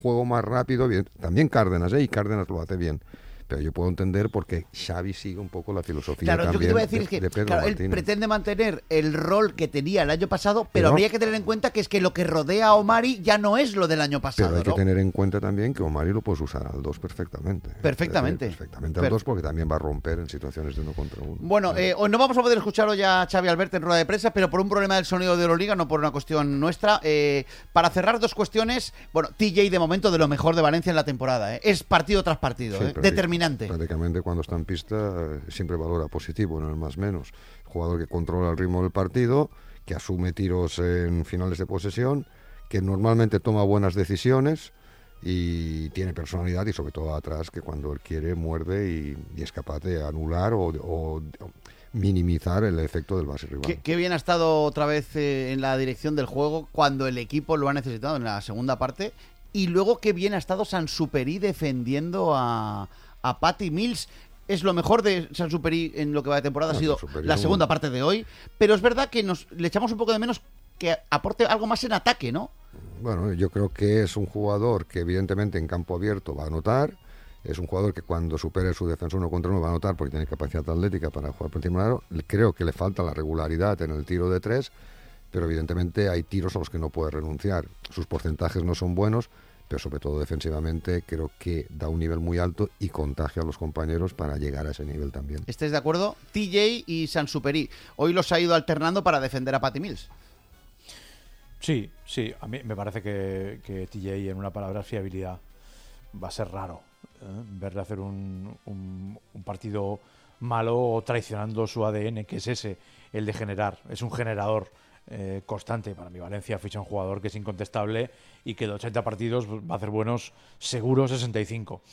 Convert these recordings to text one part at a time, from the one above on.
juego más rápido, bien, también Cárdenas, y Cárdenas lo hace bien. Pero yo puedo entender porque Xavi sigue un poco la filosofía Claro, yo también que te voy a decir es que de Pedro claro, él Martínez. pretende mantener el rol que tenía el año pasado, pero Pero habría que tener en cuenta que es que lo que rodea a Omari ya no es lo del año pasado, Pero hay que ¿no? tener en cuenta también que Omari lo puedes usar al 2 perfectamente. Perfectamente. Es decir, perfectamente al 2 porque también va a romper en situaciones de 1 contra 1. Bueno, hoy no vamos a poder escuchar hoy a Xavi Alberto en rueda de prensa, pero por un problema del sonido de Euroliga, no por una cuestión nuestra. Para cerrar, dos cuestiones. Bueno, TJ de momento de lo mejor de Valencia en la temporada. Es partido tras partido, Sí, determinante. Prácticamente cuando está en pista siempre valora positivo, no es más menos. Jugador que controla el ritmo del partido, que asume tiros en finales de posesión, que normalmente toma buenas decisiones y tiene personalidad y sobre todo atrás, que cuando él quiere muerde y es capaz de anular o minimizar el efecto del base rival. Qué bien ha estado otra vez en la dirección del juego cuando el equipo lo ha necesitado en la segunda parte, y luego qué bien ha estado Sansuperi defendiendo a Patty Mills. Es lo mejor de Sansuperi en lo que va de temporada, ha sido la segunda parte de hoy, pero es verdad que le echamos un poco de menos que aporte algo más en ataque, ¿no? Bueno, yo creo que es un jugador que evidentemente en campo abierto va a anotar, es un jugador que cuando supere su defensa 1 contra 1 va a anotar porque tiene capacidad atlética para jugar por encima del aro. Creo que le falta la regularidad en el tiro de 3, pero evidentemente hay tiros a los que no puede renunciar. Sus porcentajes no son buenos, pero sobre todo defensivamente creo que da un nivel muy alto y contagia a los compañeros para llegar a ese nivel también. ¿Estáis de acuerdo? TJ y Sansuperi. Hoy los ha ido alternando para defender a Patty Mills. Sí, a mí me parece que TJ, en una palabra, fiabilidad. Va a ser raro verle hacer un partido malo o traicionando su ADN, que es ese, el de generar. Es un generador constante. Para mí Valencia ficha un jugador que es incontestable y que de 80 partidos va a hacer buenos seguro 65.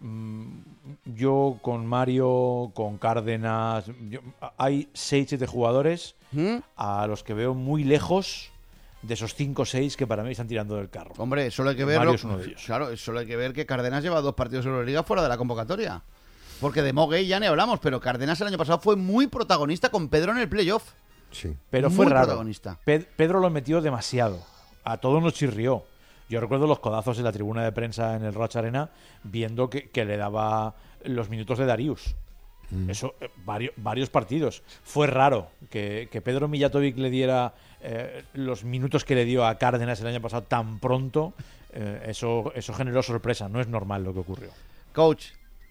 Yo con Mario, con Cárdenas, hay 6-7 jugadores a los que veo muy lejos de esos 5 o 6 que para mí están tirando del carro. Hombre, solo hay que ver. Mario es uno de ellos. Claro, solo hay que ver que Cárdenas lleva 2 partidos de Euroliga fuera de la convocatoria. Porque de Moguey ya ni hablamos, pero Cárdenas el año pasado fue muy protagonista con Pedro en el playoff. Sí. Pero Muy fue raro. protagonista. Pedro lo metió demasiado. A todos nos chirrió. Yo recuerdo los codazos en la tribuna de prensa en el Roig Arena viendo que le daba los minutos de Darius. Eso, varios partidos. Fue raro que Pedro Mijatovic le diera los minutos que le dio a Cárdenas el año pasado tan pronto. Eso generó sorpresa. No es normal lo que ocurrió. Coach.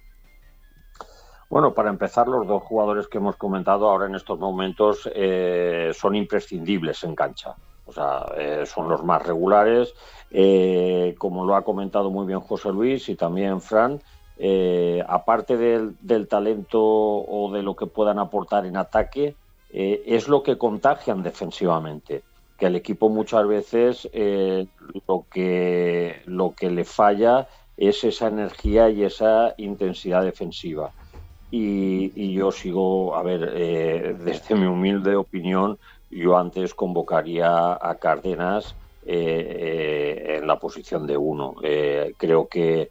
Bueno, para empezar, los dos jugadores que hemos comentado ahora en estos momentos son imprescindibles en cancha. O sea, son los más regulares. Como lo ha comentado muy bien José Luis y también Fran, aparte del talento o de lo que puedan aportar en ataque, es lo que contagian defensivamente. Que al equipo muchas veces lo que le falla es esa energía y esa intensidad defensiva. Y yo sigo, desde mi humilde opinión, yo antes convocaría a Cárdenas en la posición de 1. Creo que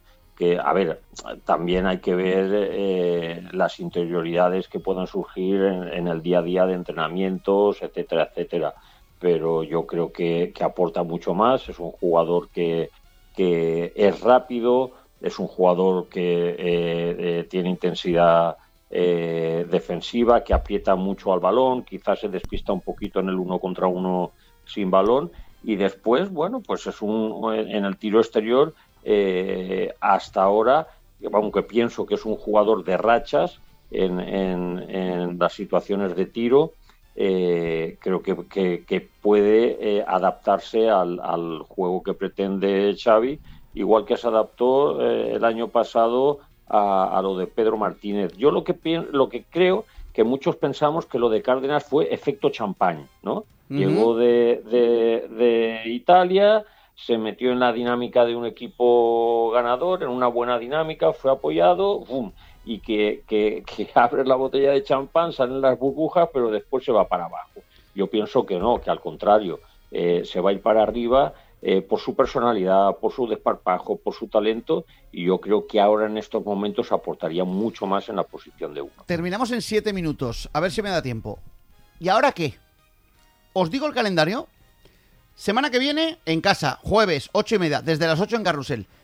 también hay que ver las interioridades que puedan surgir en el día a día de entrenamientos, etcétera, etcétera. Pero yo creo que aporta mucho más. Es un jugador que es rápido, es un jugador que tiene intensidad defensiva, que aprieta mucho al balón, quizás se despista un poquito en el 1 contra 1 sin balón, y después, bueno, pues es en el tiro exterior, hasta ahora, aunque pienso que es un jugador de rachas en las situaciones de tiro, creo que puede adaptarse al juego que pretende Xavi, igual que se adaptó el año pasado a lo de Pedro Martínez. Yo lo que creo que muchos pensamos que lo de Cárdenas fue efecto champán, ¿no? Llegó de Italia, se metió en la dinámica de un equipo ganador, en una buena dinámica, fue apoyado, ¡bum! Y que abres la botella de champán, salen las burbujas, pero después se va para abajo. Yo pienso que no, que al contrario, se va a ir para arriba por su personalidad, por su desparpajo, por su talento, y yo creo que ahora en estos momentos aportaría mucho más en la posición de 1. Terminamos en 7 minutos, a ver si me da tiempo. ¿Y ahora qué? Os digo el calendario. Semana que viene, en casa, jueves, 8:30, desde las 8 en Carrusel.